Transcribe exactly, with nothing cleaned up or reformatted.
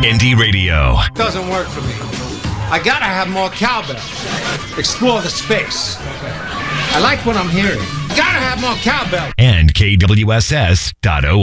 Indie Radio. Doesn't work for me. I gotta have more cowbell. Explore the space. I like what I'm hearing. Gotta have more cowbell. And K W S S dot O